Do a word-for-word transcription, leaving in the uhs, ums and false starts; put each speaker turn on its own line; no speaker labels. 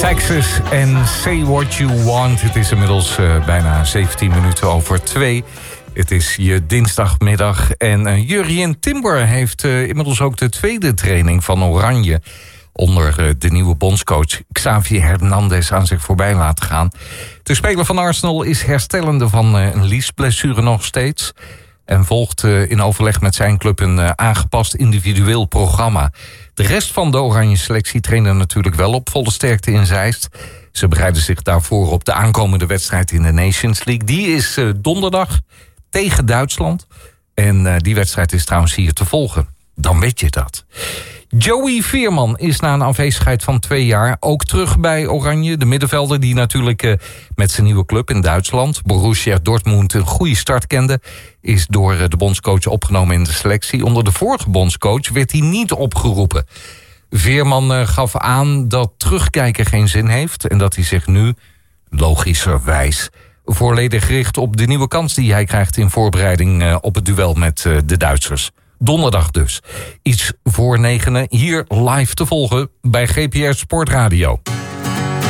Texas en Say What You Want. Het is inmiddels uh, bijna zeventien minuten over twee. Het is je dinsdagmiddag en uh, Jurrien Timber heeft uh, inmiddels ook de tweede training van Oranje onder uh, de nieuwe bondscoach Xavi Hernandez aan zich voorbij laten gaan. De speler van Arsenal is herstellende van uh, een liesblessure nog steeds en volgt uh, in overleg met zijn club een uh, aangepast individueel programma. De rest van de Oranje selectie trainde natuurlijk wel op volle sterkte in Zeist. Ze bereiden zich daarvoor op de aankomende wedstrijd in de Nations League. Die is uh, donderdag tegen Duitsland. En uh, die wedstrijd is trouwens hier te volgen. Dan weet je dat. Joey Veerman is na een afwezigheid van twee jaar ook terug bij Oranje. De middenvelder die natuurlijk uh, met zijn nieuwe club in Duitsland, Borussia Dortmund, een goede start kende, is door uh, de bondscoach opgenomen in de selectie. Onder de vorige bondscoach werd hij niet opgeroepen. Veerman uh, gaf aan dat terugkijken geen zin heeft en dat hij zich nu, logischerwijs, volledig richt op de nieuwe kans die hij krijgt in voorbereiding uh, op het duel met uh, de Duitsers. Donderdag dus. Iets voor negenen, hier live te volgen bij G P R Sportradio.